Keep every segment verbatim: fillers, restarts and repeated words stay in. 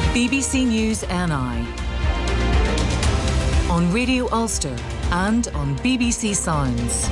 B B C News N I on Radio Ulster and on B B C Sounds.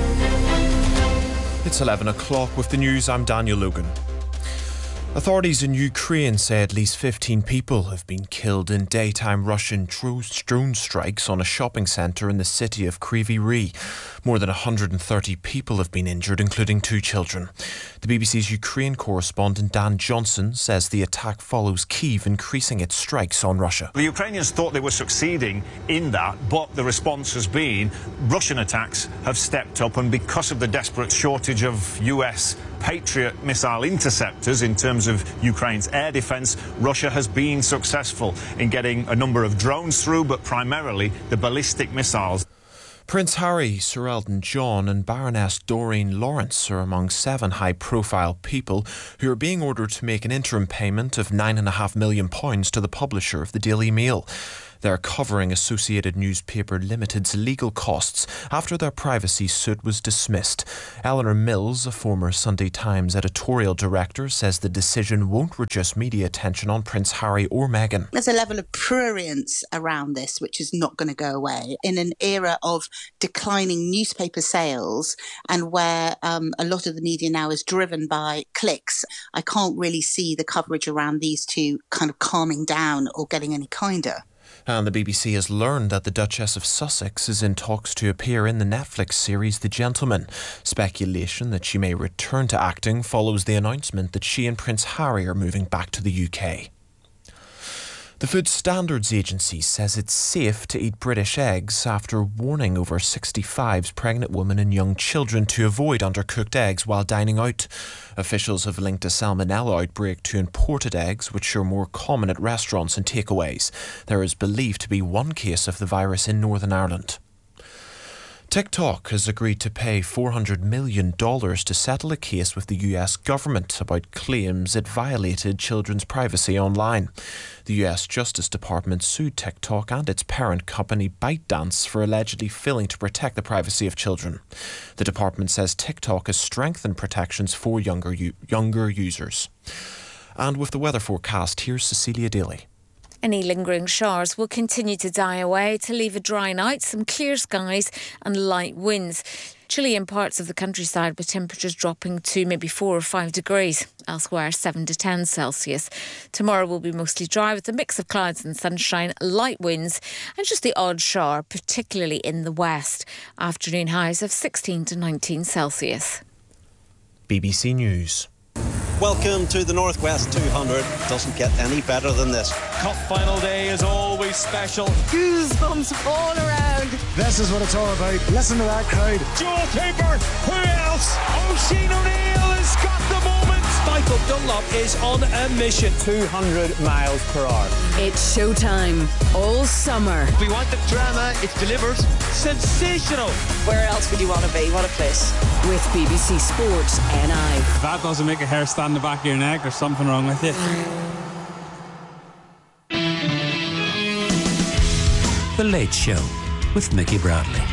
It's eleven o'clock with the news. I'm Daniel Logan. Authorities in Ukraine say at least fifteen people have been killed in daytime Russian drone strikes on a shopping centre in the city of Kryvyi Rih. More than one hundred thirty people have been injured, including two children. The B B C's Ukraine correspondent Dan Johnson says the attack follows Kyiv increasing its strikes on Russia. The Ukrainians thought they were succeeding in that, but the response has been Russian attacks have stepped up, and because of the desperate shortage of U S Patriot missile interceptors in terms of Ukraine's air defence, Russia has been successful in getting a number of drones through, but primarily the ballistic missiles. Prince Harry, Sir Elton John and Baroness Doreen Lawrence are among seven high-profile people who are being ordered to make an interim payment of nine point five million pounds to the publisher of the Daily Mail. They're covering Associated Newspaper Limited's legal costs after their privacy suit was dismissed. Eleanor Mills, a former Sunday Times editorial director, says the decision won't reduce media attention on Prince Harry or Meghan. There's a level of prurience around this which is not going to go away. In an era of declining newspaper sales and where um, a lot of the media now is driven by clicks, I can't really see the coverage around these two kind of calming down or getting any kinder. And the B B C has learned that the Duchess of Sussex is in talks to appear in the Netflix series The Gentleman. Speculation that she may return to acting follows the announcement that she and Prince Harry are moving back to the U K. The Food Standards Agency says it's safe to eat British eggs after warning over sixty-five's pregnant women and young children to avoid undercooked eggs while dining out. Officials have linked a salmonella outbreak to imported eggs, which are more common at restaurants and takeaways. There is believed to be one case of the virus in Northern Ireland. TikTok has agreed to pay four hundred million dollars to settle a case with the U S government about claims it violated children's privacy online. The U S Justice Department sued TikTok and its parent company ByteDance for allegedly failing to protect the privacy of children. The department says TikTok has strengthened protections for younger younger users. And with the weather forecast, here's Cecilia Daly. Any lingering showers will continue to die away to leave a dry night, some clear skies and light winds. Chilly in parts of the countryside with temperatures dropping to maybe four or five degrees. Elsewhere, seven to ten Celsius. Tomorrow will be mostly dry with a mix of clouds and sunshine, light winds and just the odd shower, particularly in the west. Afternoon highs of sixteen to nineteen Celsius. B B C News. Welcome to the Northwest two hundred. Doesn't get any better than this. Cup final day is always special. Goosebumps all around. This is what it's all about. Listen to that crowd. Joel Caper, who else? Oisin O'Neill has got the moment. Michael Dunlop is on a mission. two hundred miles per hour. It's showtime all summer. We want the drama. It delivers. Sensational. Where else would you want to be? What a place. With B B C Sport N I. If that doesn't make a hair stand in the back of your neck, there's something wrong with you. The Late Show with Mickey Bradley.